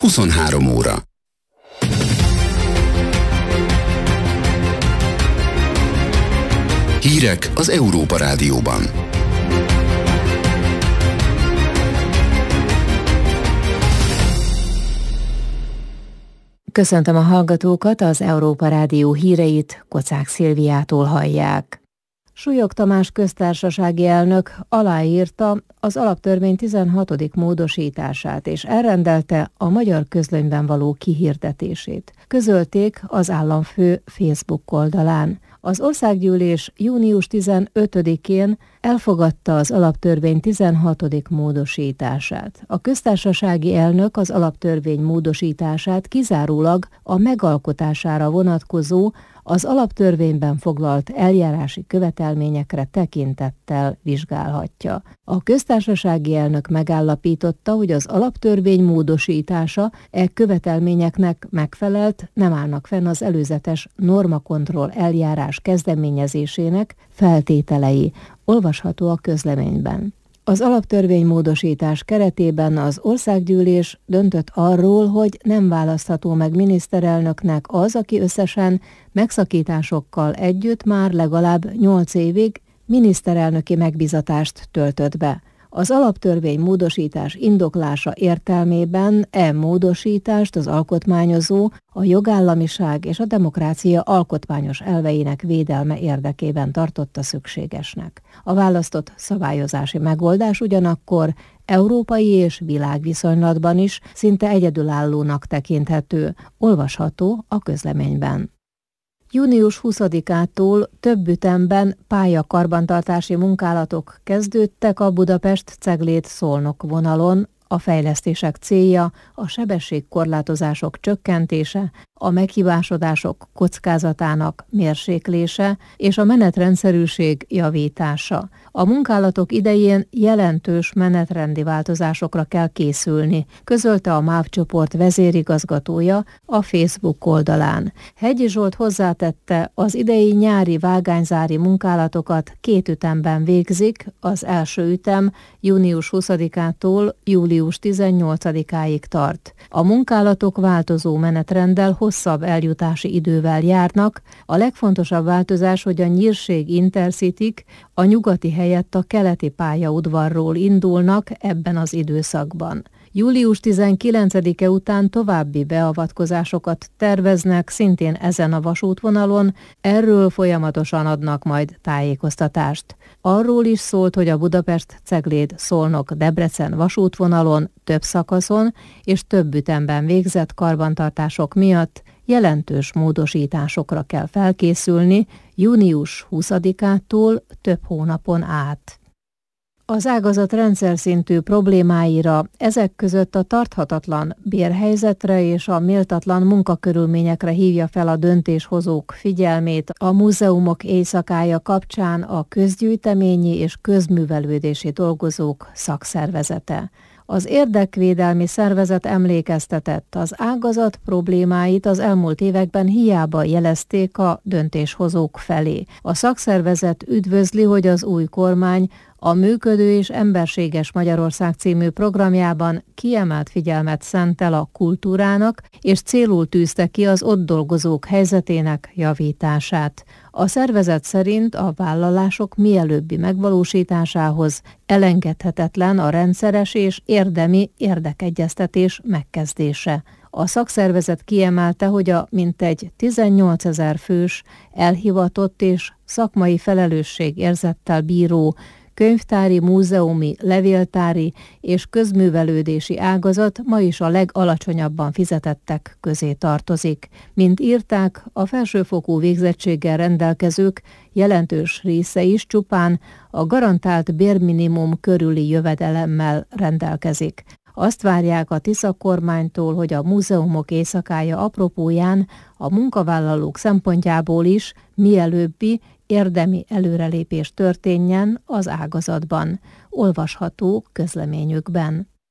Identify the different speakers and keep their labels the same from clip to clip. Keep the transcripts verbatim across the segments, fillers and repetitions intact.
Speaker 1: huszonhárom óra. Hírek az Európa Rádióban.
Speaker 2: Köszöntöm a hallgatókat, az Európa Rádió híreit Kocák Szilviától hallják. Súlyog Tamás köztársasági elnök aláírta az alaptörvény tizenhatodik módosítását, és elrendelte a Magyar Közlönyben való kihirdetését. Közölték az államfő Facebook oldalán. Az országgyűlés június tizenötödikén elfogadta az alaptörvény tizenhatodik módosítását. A köztársasági elnök az alaptörvény módosítását kizárólag a megalkotására vonatkozó, az alaptörvényben foglalt eljárási követelményekre tekintettel vizsgálhatja. A köztársasági elnök megállapította, hogy az alaptörvény módosítása e követelményeknek megfelelt, nem állnak fenn az előzetes normakontroll eljárás kezdeményezésének feltételei. Olvasható a közleményben. Az alaptörvény módosítás keretében az országgyűlés döntött arról, hogy nem választható meg miniszterelnöknek az, aki összesen megszakításokkal együtt már legalább nyolc évig miniszterelnöki megbízatást töltött be. Az alaptörvény módosítás indoklása értelmében e módosítást az alkotmányozó a jogállamiság és a demokrácia alkotmányos elveinek védelme érdekében tartotta szükségesnek. A választott szabályozási megoldás ugyanakkor európai és világviszonylatban is szinte egyedülállónak tekinthető, olvasható a közleményben. június huszadikától több ütemben pályakarbantartási munkálatok kezdődtek a Budapest-Ceglét-Szolnok vonalon. A fejlesztések célja a sebességkorlátozások csökkentése, a meghibásodások kockázatának mérséklése és a menetrendszerűség javítása. A munkálatok idején jelentős menetrendi változásokra kell készülni, közölte a MÁV csoport vezérigazgatója a Facebook oldalán. Hegyi Zsolt hozzátette, az idei nyári vágányzári munkálatokat két ütemben végzik, az első ütem június huszadikától július tizennyolcadikáig tart. A munkálatok változó menetrenddel hosszabb eljutási idővel járnak. A legfontosabb változás, hogy a Nyírség Intercityk a nyugati helyett a keleti pályaudvarról indulnak ebben az időszakban. július tizenkilencedike után további beavatkozásokat terveznek szintén ezen a vasútvonalon, erről folyamatosan adnak majd tájékoztatást. Arról is szólt, hogy a Budapest-Cegléd-Szolnok-Debrecen vasútvonalon több szakaszon és több ütemben végzett karbantartások miatt jelentős módosításokra kell felkészülni június huszadikától több hónapon át. Az ágazat rendszer szintű problémáira, ezek között a tarthatatlan bérhelyzetre és a méltatlan munkakörülményekre hívja fel a döntéshozók figyelmét a múzeumok éjszakája kapcsán a közgyűjteményi és közművelődési dolgozók szakszervezete. Az érdekvédelmi szervezet emlékeztetett, az ágazat problémáit az elmúlt években hiába jelezték a döntéshozók felé. A szakszervezet üdvözli, hogy az új kormány a Működő és Emberséges Magyarország című programjában kiemelt figyelmet szentel a kultúrának, és célul tűzte ki az ott dolgozók helyzetének javítását. A szervezet szerint a vállalások mielőbbi megvalósításához elengedhetetlen a rendszeres és érdemi érdekegyeztetés megkezdése. A szakszervezet kiemelte, hogy a mintegy tizennyolcezer fős elhivatott és szakmai felelősségérzettel bíró könyvtári, múzeumi, levéltári és közművelődési ágazat ma is a legalacsonyabban fizetettek közé tartozik. Mint írták, a felsőfokú végzettséggel rendelkezők jelentős része is csupán a garantált bérminimum körüli jövedelemmel rendelkezik. Azt várják a Tisza kormánytól, hogy a múzeumok éjszakája apropóján a munkavállalók szempontjából is mielőbbi érdemi előrelépés történjen az ágazatban, olvasható közleményükben.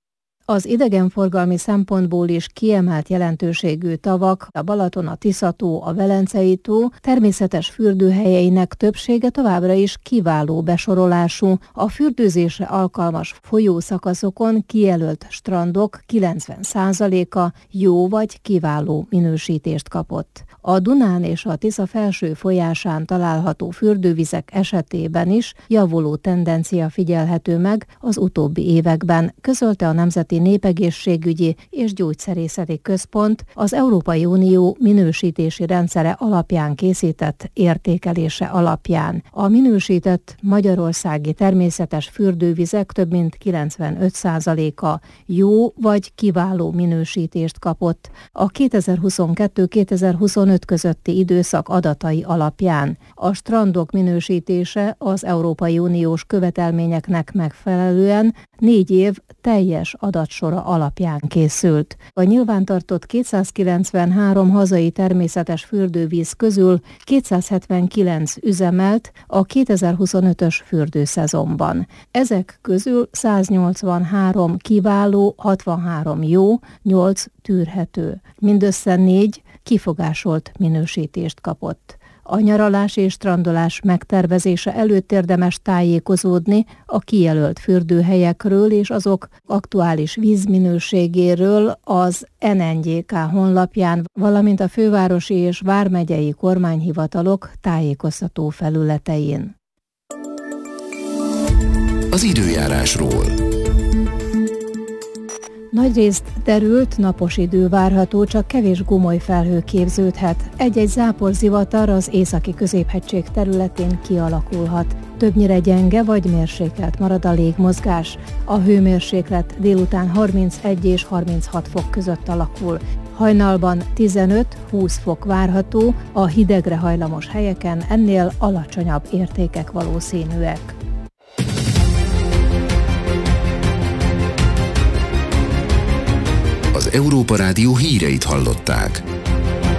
Speaker 2: Az idegenforgalmi szempontból is kiemelt jelentőségű tavak, a Balaton, a Tisza-tó, a Velencei-tó természetes fürdőhelyeinek többsége továbbra is kiváló besorolású. A fürdőzésre alkalmas folyószakaszokon kijelölt strandok kilencven százaléka jó vagy kiváló minősítést kapott. A Dunán és a Tisza felső folyásán található fürdővizek esetében is javuló tendencia figyelhető meg az utóbbi években, közölte a Nemzeti Népegészségügyi és Gyógyszerészeti Központ az Európai Unió minősítési rendszere alapján készített értékelése alapján. A minősített magyarországi természetes fürdővizek több mint kilencvenöt százaléka jó vagy kiváló minősítést kapott a kétezer-huszonkettő kétezer-huszonöt közötti időszak adatai alapján. A strandok minősítése az Európai Uniós követelményeknek megfelelően négy év teljes adatsora alapján készült. A nyilvántartott kétszázkilencvenhárom hazai természetes fürdővíz közül kétszázhetvenkilenc üzemelt a kétezer-huszonötös fürdőszezonban. Ezek közül száznyolcvanhárom kiváló, hatvanhárom jó, nyolc tűrhető. Mindössze négy kifogásolt minősítést kapott. A nyaralás és strandolás megtervezése előtt érdemes tájékozódni a kijelölt fürdőhelyekről és azok aktuális vízminőségéről az en en gé ká honlapján, valamint a fővárosi és vármegyei kormányhivatalok tájékoztató felületein.
Speaker 1: Az időjárásról.
Speaker 2: Nagyrészt derült, napos idő várható, csak kevés gomoly felhő képződhet. Egy-egy záporzivatar az északi középhegység területén kialakulhat. Többnyire gyenge vagy mérsékelt marad a légmozgás. A hőmérséklet délután harmincegy és harminchat fok között alakul. Hajnalban tizenöt-húsz fok várható, a hidegre hajlamos helyeken ennél alacsonyabb értékek valószínűek.
Speaker 1: Az Európa Rádió híreit hallották.